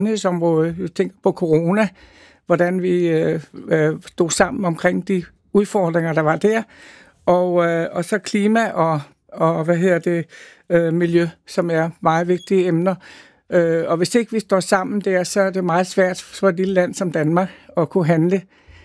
sundhedsområde. Jeg tænker på corona, hvordan vi stod sammen omkring de udfordringer, der var der. Og så klima og miljø, som er meget vigtige emner. Og hvis ikke vi står sammen der, så er det meget svært for et lille land som Danmark at kunne handle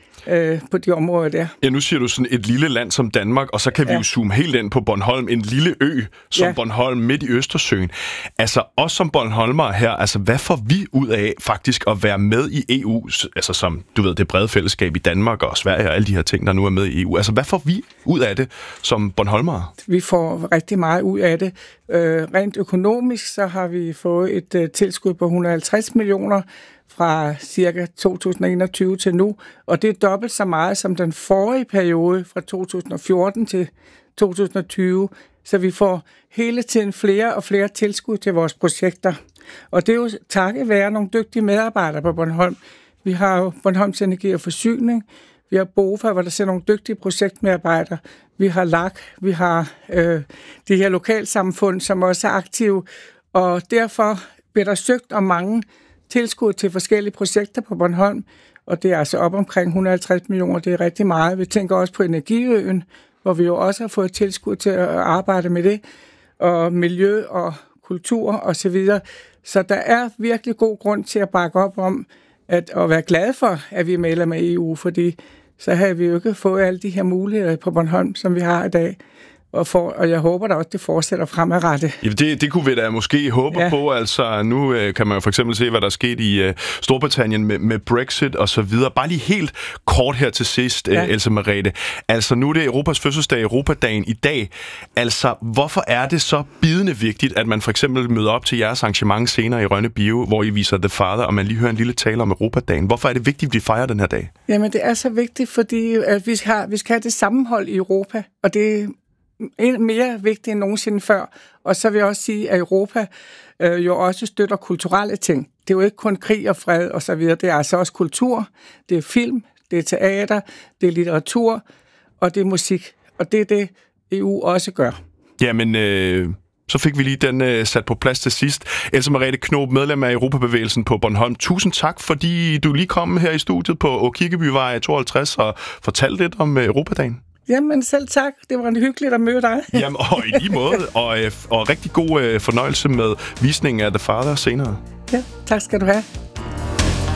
på de områder der. Ja, nu siger du sådan et lille land som Danmark, og så kan vi jo zoome helt ind på Bornholm, en lille ø som Bornholm midt i Østersøen. Altså, os som bornholmere her, altså, hvad får vi ud af faktisk at være med i EU, altså som, du ved, det brede fællesskab i Danmark og Sverige og alle de her ting, der nu er med i EU. Altså, hvad får vi ud af det som bornholmere? Vi får rigtig meget ud af det. Rent økonomisk, så har vi fået et tilskud på 150 millioner fra cirka 2021 til nu, og det er dobbelt så meget som den forrige periode fra 2014 til 2020, så vi får hele tiden flere og flere tilskud til vores projekter. Og det er jo takket være nogle dygtige medarbejdere på Bornholm. Vi har jo Bornholms Energi og Forsyning, vi har BOFA, hvor der ser nogle dygtige projektmedarbejdere, vi har LAG, vi har de her lokalsamfund, som også er aktive, og derfor bliver der søgt om mange tilskud til forskellige projekter på Bornholm, og det er altså op omkring 150 millioner, det er rigtig meget. Vi tænker også på Energiøen, hvor vi jo også har fået tilskud til at arbejde med det, og miljø og kultur og så videre. Så der er virkelig god grund til at bakke op om, at være glade for, at vi er medlem af EU, fordi så havde vi jo ikke fået alle de her muligheder på Bornholm, som vi har i dag. Og jeg håber da også, det fortsætter fremadrettet. Ja, det kunne vi da måske håbe på. Altså, nu kan man jo for eksempel se, hvad der er sket i Storbritannien med Brexit og så videre. Bare lige helt kort her til sidst, Else Merete. Altså, nu er det Europas fødselsdag, Europadagen i dag. Altså, hvorfor er det så bidende vigtigt, at man for eksempel møder op til jeres arrangement senere i Rønne Bio, hvor I viser The Father, og man lige hører en lille tale om Europadagen? Hvorfor er det vigtigt, at vi fejrer den her dag? Jamen, det er så vigtigt, fordi at vi skal have det sammenhold i Europa, og det mere vigtigt end nogensinde før. Og så vil jeg også sige, at Europa jo også støtter kulturelle ting. Det er jo ikke kun krig og fred og så videre. Det er altså også kultur, det er film, det er teater, det er litteratur, og det er musik. Og det er det, EU også gør. Jamen, så fik vi lige den sat på plads til sidst. Else Merete Knob, medlem af Europabevægelsen på Bornholm. Tusind tak, fordi du lige kom her i studiet på Åkirkebyvej 52 og fortalte lidt om Europadagen. Jamen selv tak. Det var hyggeligt at møde dig. Jamen, og i lige måde. Og rigtig god fornøjelse med visningen af The Father senere. Ja, tak skal du have.